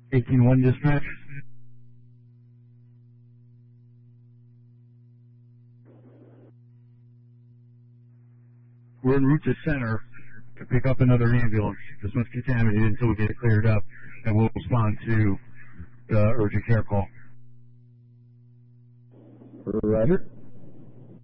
18-1 dispatch. We're en route to center to pick up another ambulance. This one's contaminated until we get it cleared up, and we'll respond to the urgent care call. Roger.